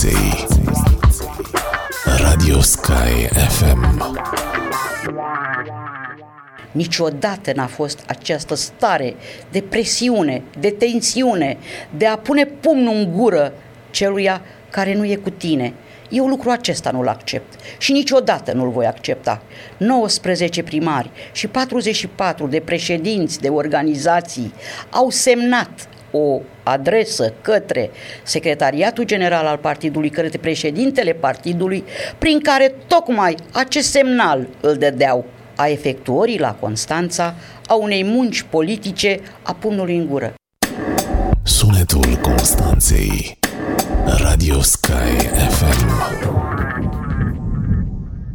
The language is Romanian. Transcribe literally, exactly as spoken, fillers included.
Constanței. Radio Sky F M. Niciodată n-a fost această stare de presiune, de tensiune, de a pune pumnul în gură celuia care nu e cu tine. Eu lucrul acesta nu-l accept și niciodată nu-l voi accepta. nouăsprezece primari și patruzeci și patru de președinți de organizații au semnat o adresă către Secretariatul General al Partidului, către președintele partidului, prin care tocmai acest semnal îl dădeau a efectuării la Constanța a unei munci politice a pumnului în gură. Sunetul Constanței. Radio Sky F M.